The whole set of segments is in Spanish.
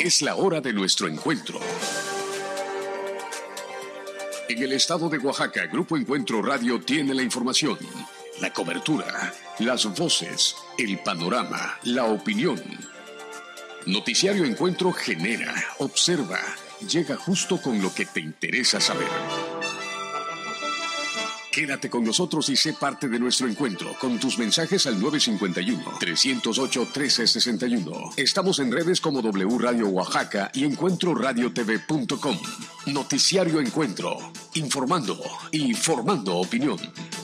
Es la hora de nuestro encuentro. En el estado de Oaxaca, Grupo Encuentro Radio tiene la información, la cobertura, las voces, el panorama, la opinión. Noticiario Encuentro genera, observa, llega justo con lo que te interesa saber. Quédate con nosotros y sé parte de nuestro encuentro con tus mensajes al 951-308-1361. Estamos en redes como W Radio Oaxaca y EncuentroRadioTV.com. Noticiario Encuentro, informando y formando opinión.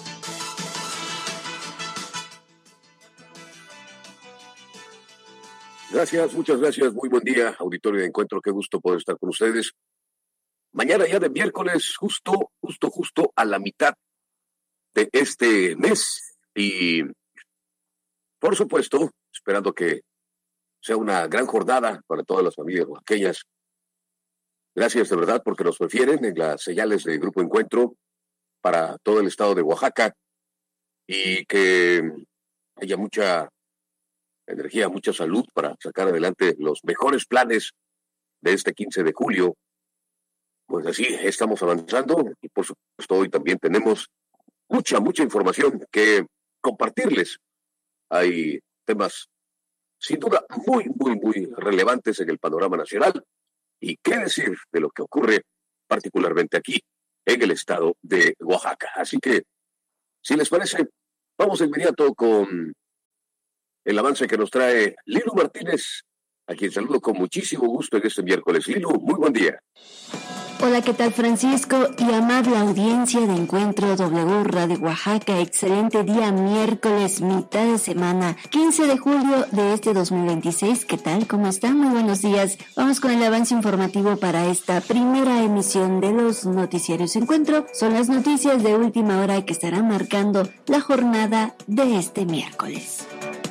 Gracias, muchas gracias. Muy buen día, auditorio de Encuentro. Qué gusto poder estar con ustedes. Mañana ya de miércoles, justo a la mitad de este mes. Y, por supuesto, esperando que sea una gran jornada para todas las familias oaxaqueñas. Gracias de verdad porque nos prefieren en las señales de Grupo Encuentro para todo el estado de Oaxaca y que haya mucha energía, mucha salud para sacar adelante los mejores planes de este 15 de julio. Pues así estamos avanzando y por supuesto hoy también tenemos mucha información que compartirles. Hay temas sin duda muy relevantes en el panorama nacional y qué decir de lo que ocurre particularmente aquí en el estado de Oaxaca. Así que, si les parece, vamos de inmediato con el avance que nos trae Lilu Martínez, a quien saludo con muchísimo gusto en este miércoles. Lilu, muy buen día. Hola, ¿qué tal, Francisco? Y amable audiencia de Encuentro W Radio Oaxaca. Excelente día, miércoles, mitad de semana, 15 de julio de este 2026. ¿Qué tal? ¿Cómo están? Muy buenos días. Vamos con el avance informativo para esta primera emisión de los noticiarios Encuentro. Son las noticias de última hora que estarán marcando la jornada de este miércoles.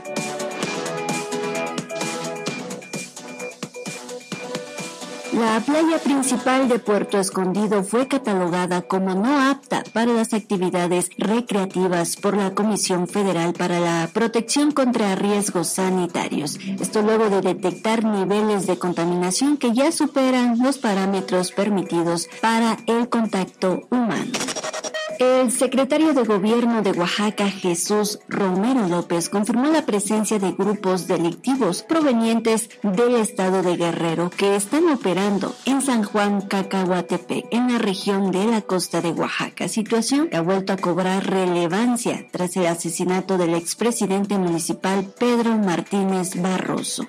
La playa principal de Puerto Escondido fue catalogada como no apta para las actividades recreativas por la Comisión Federal para la Protección contra Riesgos Sanitarios. Esto luego de detectar niveles de contaminación que ya superan los parámetros permitidos para el contacto humano. El secretario de Gobierno de Oaxaca, Jesús Romero López, confirmó la presencia de grupos delictivos provenientes del estado de Guerrero que están operando en San Juan Cacahuatepec, en la región de la costa de Oaxaca, situación que ha vuelto a cobrar relevancia tras el asesinato del expresidente municipal Pedro Martínez Barroso.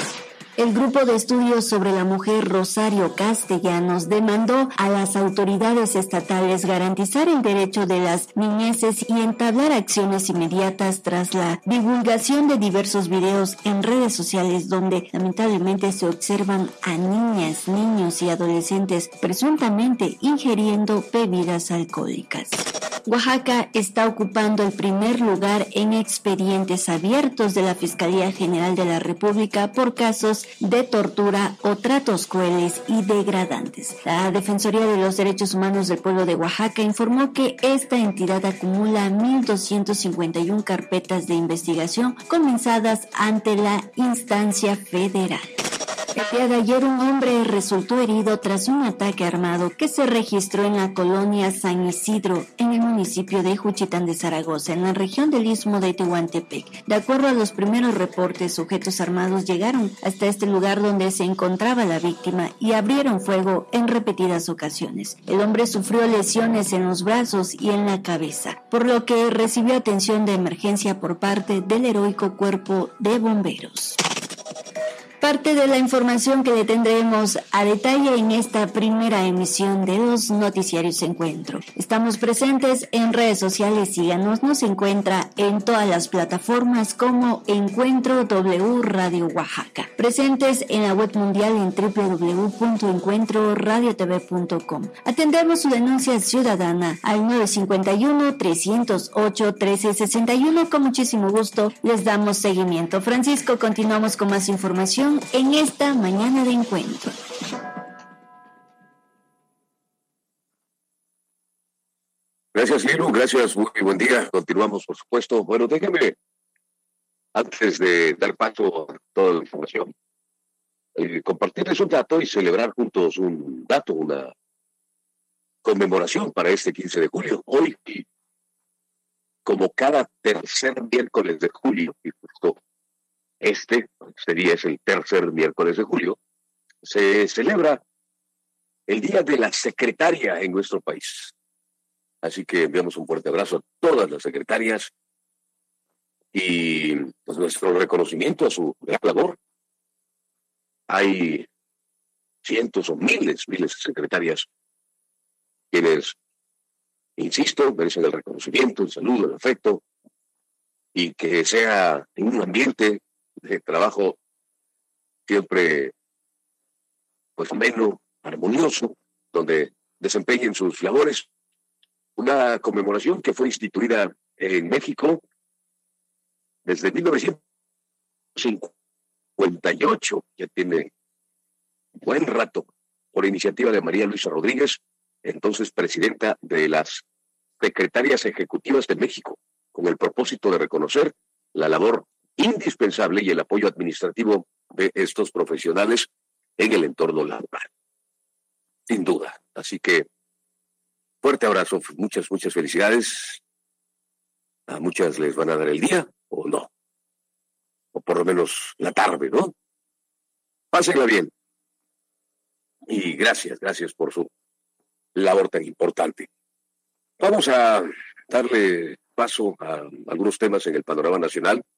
El Grupo de Estudios sobre la Mujer Rosario Castellanos demandó a las autoridades estatales garantizar el derecho de las niñeces y entablar acciones inmediatas tras la divulgación de diversos videos en redes sociales donde lamentablemente se observan a niñas, niños y adolescentes presuntamente ingiriendo bebidas alcohólicas. Oaxaca está ocupando el primer lugar en expedientes abiertos de la Fiscalía General de la República por casos de tortura o tratos crueles y degradantes. La Defensoría de los Derechos Humanos del Pueblo de Oaxaca informó que esta entidad acumula 1,251 carpetas de investigación comenzadas ante la instancia federal. El día de ayer un hombre resultó herido tras un ataque armado que se registró en la colonia San Isidro, en el municipio de Juchitán de Zaragoza, en la región del Istmo de Tehuantepec. De acuerdo a los primeros reportes, sujetos armados llegaron hasta este lugar donde se encontraba la víctima y abrieron fuego en repetidas ocasiones. El hombre sufrió lesiones en los brazos y en la cabeza, por lo que recibió atención de emergencia por parte del heroico Cuerpo de Bomberos. Parte de la información que le tendremos a detalle en esta primera emisión de los noticiarios Encuentro. Estamos presentes en redes sociales, síganos, nos encuentra en todas las plataformas como Encuentro W Radio Oaxaca. Presentes en la web mundial en www.encuentroradiotv.com. Atendemos su denuncia ciudadana al 951-308-1361. Con muchísimo gusto les damos seguimiento. Francisco, continuamos con más información en esta mañana de encuentro. Gracias, Lilu, gracias, muy buen día. Continuamos, por supuesto. Bueno, déjeme, antes de dar paso a toda la información, compartirles un dato y celebrar juntos un dato, una conmemoración para este 15 de julio. Hoy, como cada tercer miércoles de julio, y justo este día es el tercer miércoles de julio, se celebra el Día de la Secretaria en nuestro país. Así que enviamos un fuerte abrazo a todas las secretarias y pues nuestro reconocimiento a su gran labor. Hay cientos o miles de secretarias quienes, insisto, merecen el reconocimiento, el saludo, el afecto, y que sea en un ambiente de trabajo siempre pues ameno, armonioso, donde desempeñen sus labores. Una conmemoración que fue instituida en México desde 1958, ya tiene buen rato, por iniciativa de María Luisa Rodríguez, entonces presidenta de las Secretarias Ejecutivas de México, con el propósito de reconocer la labor indispensable y el apoyo administrativo de estos profesionales en el entorno laboral. Sin duda. Así que fuerte abrazo, muchas felicidades. A muchas les van a dar el día, o no. O por lo menos la tarde, ¿no? Pásenla bien. Y gracias por su labor tan importante. Vamos a darle paso a algunos temas en el panorama nacional.